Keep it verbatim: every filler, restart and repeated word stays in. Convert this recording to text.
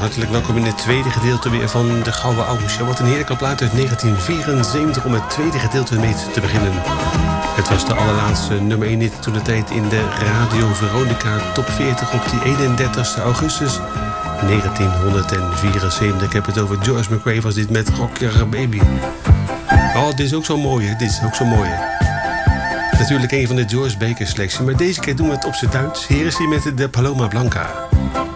hartelijk welkom in het tweede gedeelte weer van de Gouden Oude Show. Wat een heerlijke plaat uit negentien vierenzeventig om het tweede gedeelte mee te beginnen. Het was de allerlaatste nummer één hit toen de tijd in de Radio Veronica Top veertig op die eenendertigste augustus negentienhonderdvierenzeventig. Ik heb het over George McRae, was dit met Rock Your Baby. Oh, dit is ook zo mooi, hè? Dit is ook zo mooi, hè? Natuurlijk een van de George Baker selectie, maar deze keer doen we het op z'n Duits. Hier is hij met de Paloma Blanca.